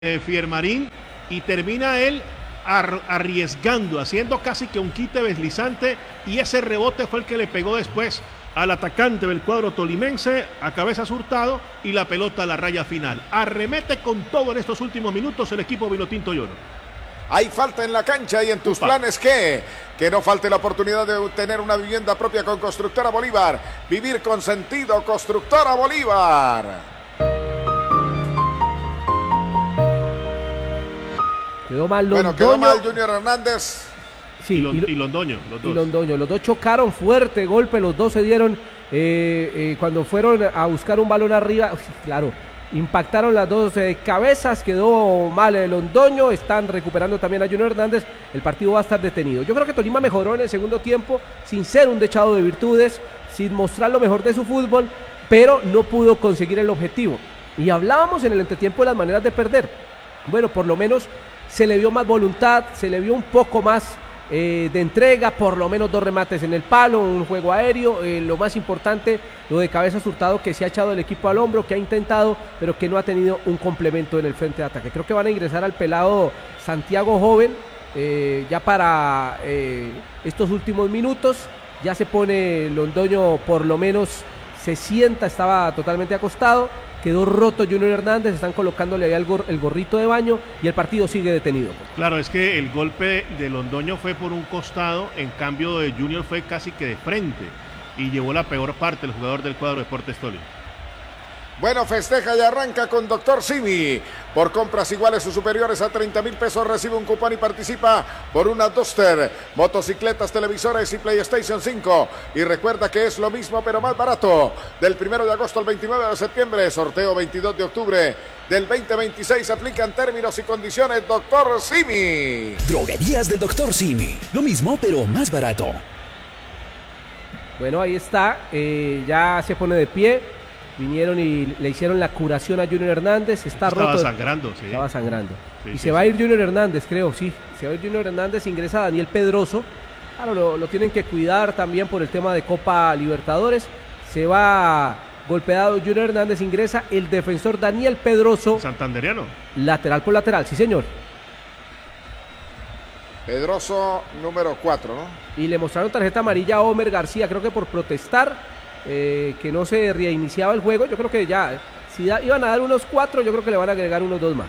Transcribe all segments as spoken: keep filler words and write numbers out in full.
eh, Fiermarín y termina él ar arriesgando, haciendo casi que un quite deslizante, y ese rebote fue el que le pegó después al atacante del cuadro tolimense, a cabeza Hurtado, y la pelota a la raya final. Arremete con todo en estos últimos minutos el equipo vinotinto y oro. Hay falta en la cancha y en tus Upa. planes, ¿qué? Que no falte la oportunidad de tener una vivienda propia con Constructora Bolívar. Vivir con sentido, Constructora Bolívar. Quedó mal Londoño. Bueno, quedó mal Junior Hernández. Sí, y, y Londoño. Los dos. Y Londoño. Los dos chocaron fuerte, golpe, los dos se dieron eh, eh, cuando fueron a buscar un balón arriba. Claro, impactaron las dos eh, cabezas, quedó mal el Londoño, están recuperando también a Junior Hernández, el partido va a estar detenido. Yo creo que Tolima mejoró en el segundo tiempo, sin ser un dechado de virtudes, sin mostrar lo mejor de su fútbol, pero no pudo conseguir el objetivo. Y hablábamos en el entretiempo de las maneras de perder. Bueno, por lo menos se le vio más voluntad, se le vio un poco más eh, de entrega, por lo menos dos remates en el palo, un juego aéreo, eh, lo más importante, lo de cabeza Hurtado, que se ha echado el equipo al hombro, que ha intentado, pero que no ha tenido un complemento en el frente de ataque. Creo que van a ingresar al pelado Santiago Joven, eh, ya para eh, estos últimos minutos, ya se pone Londoño, por lo menos se sienta, estaba totalmente acostado. Quedó roto Junior Hernández, están colocándole ahí el, gor el gorrito de baño y el partido sigue detenido. Claro, es que el golpe de Londoño fue por un costado, en cambio de Junior fue casi que de frente y llevó la peor parte el jugador del cuadro Deportes Tolima. Bueno, festeja y arranca con Doctor Simi. Por compras iguales o superiores a treinta mil pesos recibe un cupón y participa por una Duster, motocicletas, televisores y PlayStation cinco. Y recuerda que es lo mismo pero más barato. Del primero de agosto al veintinueve de septiembre, sorteo veintidós de octubre del veinte veintiséis. Aplican términos y condiciones. Doctor Simi. Droguerías del Doctor Simi. Lo mismo pero más barato. Bueno, ahí está. Eh, ya se pone de pie. Vinieron y le hicieron la curación a Junior Hernández. Está Estaba roto. sangrando, sí. Estaba sangrando. Sí, y sí, se sí. va a ir Junior Hernández, creo, sí. Se va a ir Junior Hernández, ingresa Daniel Pedroso. Claro, lo, lo tienen que cuidar también por el tema de Copa Libertadores. Se va golpeado Junior Hernández, ingresa el defensor Daniel Pedroso. Santanderiano. Lateral por lateral, sí señor. Pedroso número cuatro, ¿no? Y le mostraron tarjeta amarilla a Homer García, creo que por protestar. Eh, que no se reiniciaba el juego. Yo creo que ya, si da, iban a dar unos cuatro, yo creo que le van a agregar unos dos más.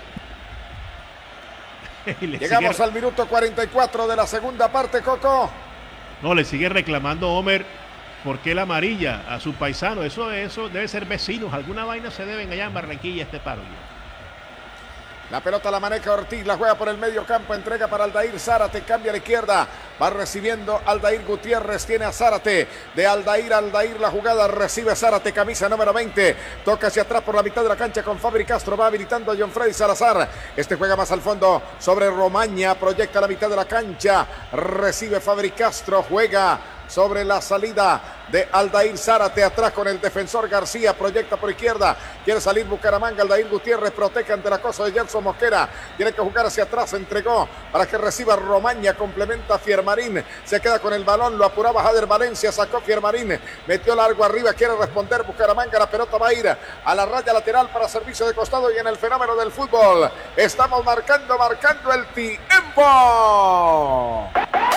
Llegamos sigue... al minuto cuarenta y cuatro de la segunda parte, Coco. No, le sigue reclamando Homer por qué la amarilla a su paisano. Eso, eso debe ser vecinos, alguna vaina se deben allá en Barranquilla este paro. La pelota la maneja Ortiz, la juega por el medio campo, entrega para Aldair Zárate, cambia a la izquierda, va recibiendo Aldair Gutiérrez, tiene a Zárate, de Aldair a Aldair la jugada, recibe Zárate, camisa número veinte, toca hacia atrás por la mitad de la cancha con Fabri Castro, va habilitando a John Freddy Salazar, este juega más al fondo sobre Romaña, proyecta la mitad de la cancha, recibe Fabri Castro, juega sobre la salida de Aldair Zárate, atrás con el defensor García, proyecta por izquierda, quiere salir Bucaramanga, Aldair Gutiérrez protege ante la cosa de Gelson Mosquera, tiene que jugar hacia atrás, entregó para que reciba Romaña, complementa Fiermarín, se queda con el balón, lo apuraba Jader Valencia, sacó Fiermarín, metió largo arriba, quiere responder Bucaramanga, la pelota va a ir a la raya lateral para servicio de costado y en el fenómeno del fútbol estamos marcando, marcando el tiempo.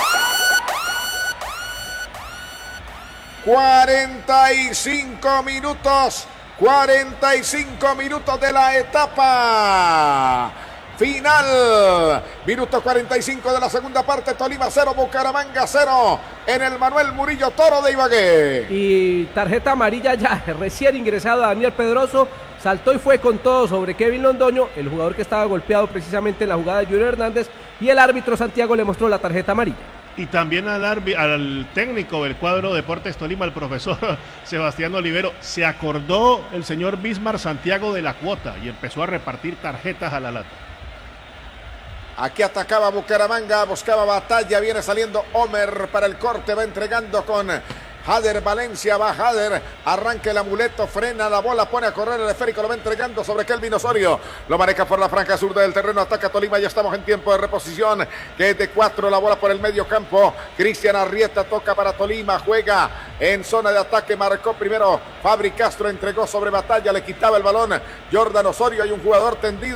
cuarenta y cinco minutos, cuarenta y cinco minutos de la etapa final. Minuto cuarenta y cinco de la segunda parte, Tolima cero, Bucaramanga cero, en el Manuel Murillo Toro de Ibagué. Y tarjeta amarilla ya, recién ingresado Daniel Pedroso, saltó y fue con todo sobre Kevin Londoño, el jugador que estaba golpeado precisamente en la jugada de Junior Hernández, y el árbitro Santiago le mostró la tarjeta amarilla. Y también al, al técnico del cuadro Deportes Tolima, el profesor Sebastián Olivero, se acordó el señor Bismar Santiago de la cuota y empezó a repartir tarjetas a la lata. Aquí atacaba Bucaramanga, buscaba batalla, viene saliendo Homer para el corte, va entregando con Jader Valencia, va Jader, arranca el amuleto, frena la bola, pone a correr el esférico, lo va entregando sobre Kelvin Osorio, lo maneja por la franja zurda del terreno, ataca Tolima, ya estamos en tiempo de reposición, que es de cuatro, la bola por el medio campo, Cristian Arrieta toca para Tolima, juega en zona de ataque, marcó primero Fabri Castro, entregó sobre batalla, le quitaba el balón Jordan Osorio, hay un jugador tendido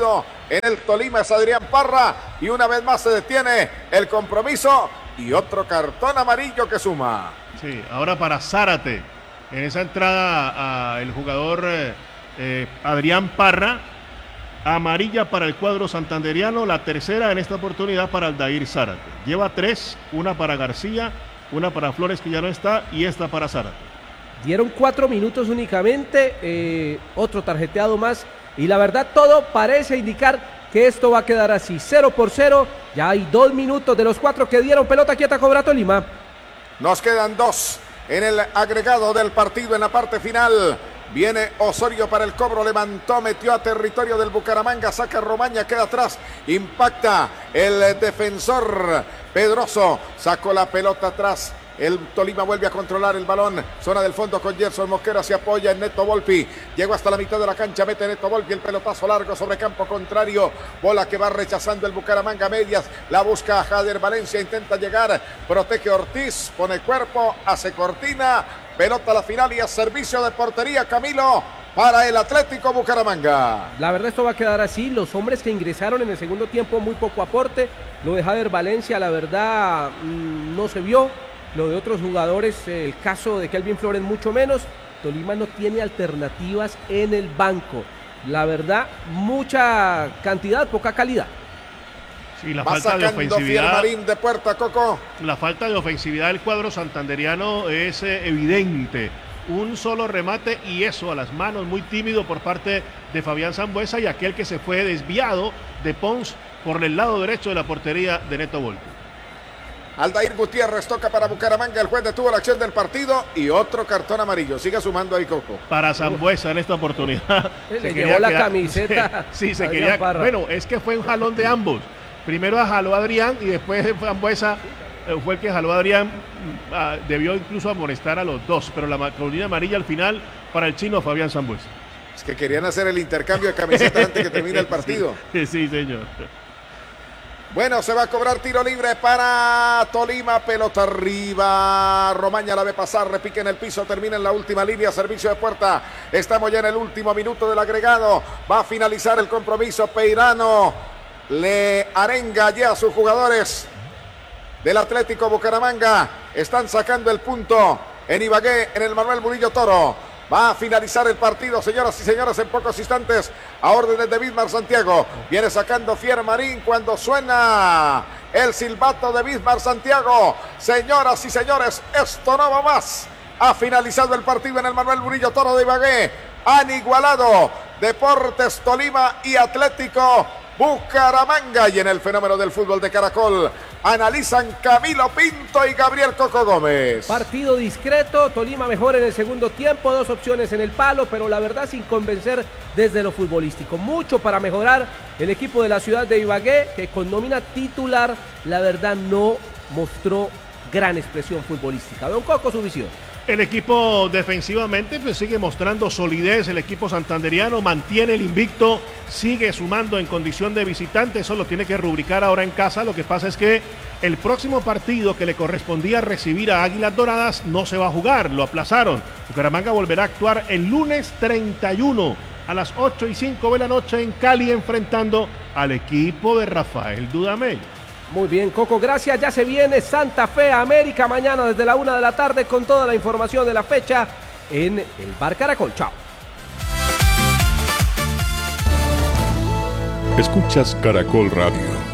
en el Tolima es Adrián Parra y una vez más se detiene el compromiso y otro cartón amarillo que suma. Sí, ahora para Zárate, en esa entrada a el jugador eh, eh, Adrián Parra, amarilla para el cuadro santanderiano, la tercera en esta oportunidad para Aldair Zárate. Lleva tres, una para García, una para Flores que ya no está y esta para Zárate. Dieron cuatro minutos únicamente, eh, otro tarjeteado más y la verdad todo parece indicar que esto va a quedar así, cero por cero, ya hay dos minutos de los cuatro que dieron, pelota quieta, cobra Tolima. Nos quedan dos en el agregado del partido en la parte final. Viene Osorio para el cobro, levantó, metió a territorio del Bucaramanga, saca Romaña, queda atrás, impacta el defensor Pedroso, sacó la pelota atrás. El Tolima vuelve a controlar el balón. Zona del fondo con Gerson Mosquera. Se apoya en Neto Volpi. Llegó hasta la mitad de la cancha. Mete Neto Volpi. El pelotazo largo sobre campo contrario. Bola que va rechazando el Bucaramanga medias. La busca Jader Valencia. Intenta llegar. Protege Ortiz. Pone cuerpo. Hace cortina. Pelota a la final y a servicio de portería. Camilo. Para el Atlético Bucaramanga. La verdad esto va a quedar así. Los hombres que ingresaron en el segundo tiempo muy poco aporte. Lo de Jader Valencia la verdad mmm, no se vio. Lo de otros jugadores, el caso de Kelvin Flores mucho menos. Tolima no tiene alternativas en el banco. La verdad, mucha cantidad, poca calidad. Sí, la Va falta de ofensividad. Marín de puerta, Coco. La falta de ofensividad del cuadro santanderiano es eh, evidente. Un solo remate y eso a las manos, muy tímido por parte de Fabián Sambuesa y aquel que se fue desviado de Pons por el lado derecho de la portería de Neto Volpi. Aldair Gutiérrez toca para Bucaramanga, el juez detuvo la acción del partido y otro cartón amarillo, sigue sumando ahí Coco. Para Sambuesa en esta oportunidad. Se, se llevó la quedar, camiseta. Sí, sí se quería. Parra. Bueno, es que fue un jalón de ambos. Primero jaló a Adrián y después Sambuesa fue el que jaló a Adrián. Uh, debió incluso amonestar a los dos, pero la colina amarilla al final para el chino Fabián Sambuesa. Es que querían hacer el intercambio de camisetas antes que termine el partido. Sí, sí, señor. Bueno, se va a cobrar tiro libre para Tolima, pelota arriba, Romaña la ve pasar, repique en el piso, termina en la última línea, servicio de puerta, estamos ya en el último minuto del agregado, va a finalizar el compromiso, Peirano le arenga ya a sus jugadores del Atlético Bucaramanga, están sacando el punto en Ibagué, en el Manuel Murillo Toro. Va a finalizar el partido, señoras y señores, en pocos instantes, a órdenes de Bismar Santiago. Viene sacando Fier Marín cuando suena el silbato de Bismar Santiago. Señoras y señores, esto no va más. Ha finalizado el partido en el Manuel Murillo Toro de Ibagué. Han igualado Deportes Tolima y Atlético Bucaramanga. Y en el fenómeno del fútbol de Caracol analizan Camilo Pinto y Gabriel Coco Gómez. Partido discreto, Tolima mejor en el segundo tiempo, dos opciones en el palo, pero la verdad sin convencer desde lo futbolístico. Mucho para mejorar el equipo de la ciudad de Ibagué, que con nómina titular, la verdad no mostró gran expresión futbolística. Don Coco, su visión. El equipo defensivamente pues, sigue mostrando solidez, el equipo santanderiano mantiene el invicto, sigue sumando en condición de visitante, eso lo tiene que rubricar ahora en casa. Lo que pasa es que el próximo partido que le correspondía recibir a Águilas Doradas no se va a jugar, lo aplazaron. Bucaramanga volverá a actuar el lunes treinta y uno a las ocho y cinco de la noche en Cali, enfrentando al equipo de Rafael Dudamel. Muy bien, Coco, gracias. Ya se viene Santa Fe América mañana desde la una de la tarde con toda la información de la fecha en el Bar Caracol. Chao. Escuchas Caracol Radio.